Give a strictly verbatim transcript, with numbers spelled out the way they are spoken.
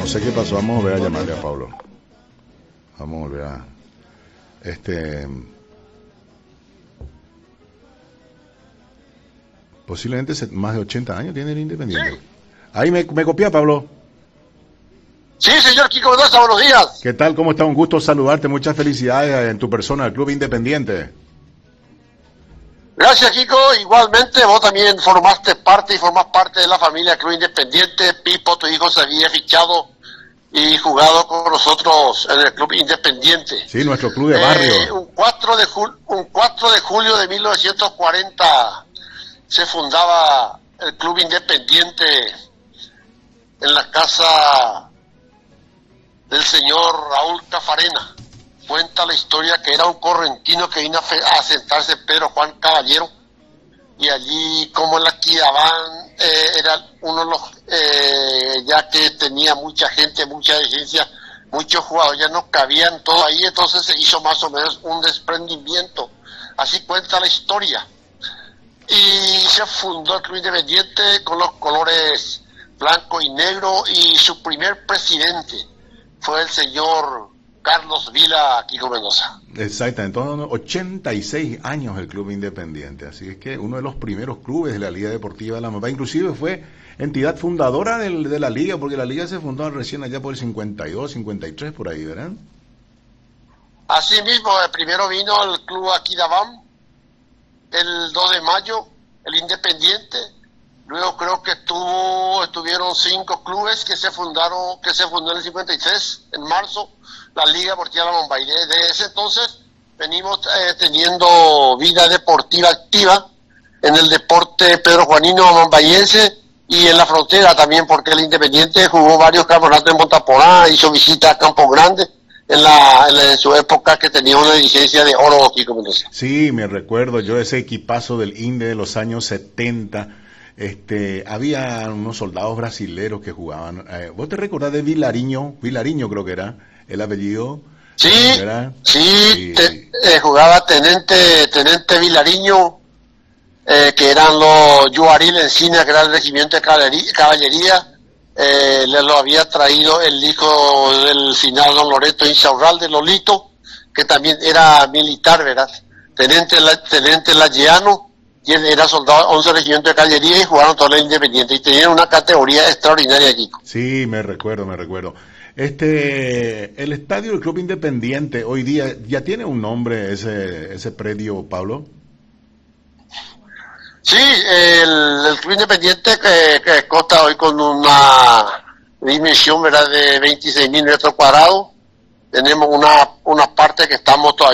sé qué pasó, vamos a volver a llamarle a Pablo. Vamos a volver a... Este... Posiblemente más de ochenta años tiene el Independiente. Sí. Ahí me, me copia, Pablo. Sí, señor Kiko Mendoza, buenos días. ¿Qué tal? ¿Cómo está? Un gusto saludarte. Muchas felicidades en tu persona, el Club Independiente. Gracias, Kiko. Igualmente, vos también formaste parte y formás parte de la familia Club Independiente. Pipo, tu hijo, se había fichado y jugado con nosotros en el Club Independiente. Sí, nuestro club de barrio. Eh, un, cuatro de jul- un cuatro de julio de mil novecientos cuarenta se fundaba el Club Independiente en la casa del señor Raúl Cafarena. Cuenta la historia que era un correntino que vino a, fe- a sentarse Pedro Juan Caballero, y allí, como en la Quidabán, eh, era uno de los, eh, ya que tenía mucha gente, mucha diligencia, muchos jugadores, ya no cabían todo ahí, entonces se hizo más o menos un desprendimiento. Así cuenta la historia. Y se fundó el Club Independiente con los colores blanco y negro, y su primer presidente fue el señor Carlos Vila Kiko Mendoza. Exactamente, entonces ochenta y seis años el Club Independiente, así es que uno de los primeros clubes de la Liga Deportiva de La Mamba, inclusive fue entidad fundadora del, de la Liga, porque la Liga se fundó recién allá por el cincuenta y dos, cincuenta y tres, por ahí, ¿verdad? Así mismo, eh, primero vino el Club Aquidabam, el dos de mayo, el Independiente. Luego creo que estuvo, estuvieron cinco clubes que se fundaron, que se fundó en el cincuenta y tres, en marzo, la Liga Deportiva La Mamba. Y desde ese entonces venimos eh, teniendo vida deportiva activa en el deporte Pedro Juanino mambayense y en la frontera también, porque el Independiente jugó varios campeonatos en Montaporá, hizo visita a Campo Grande en, la, en, la, en su época, que tenía una dirigencia de oro, Kiko Mendoza. Sí, me recuerdo yo ese equipazo del Inde de los años setenta. Este, había unos soldados brasileros que jugaban. Eh, ¿Vos te recordás de Vilariño? Vilariño creo que era el apellido. Sí, ¿verdad? sí, Sí. te, eh, jugaba Tenente Tenente Vilariño, eh, que eran los Yuaril Encina, que era el regimiento de caballería, caballería eh, le lo había traído el hijo del final don Loreto Insaurral de Lolito, que también era militar, ¿verdad? Tenente, Tenente Lagiano, y él era soldado once regimiento de caballería, y jugaron toda la Independiente, y tenían una categoría extraordinaria aquí. Sí, me recuerdo, me recuerdo. Este, el estadio del Club Independiente hoy día ya tiene un nombre, ese ese predio, Pablo. Sí, el, el Club Independiente que, que consta hoy con una dimensión, ¿verdad?, de veintiséis mil metros cuadrados. Tenemos una una parte que estamos todavía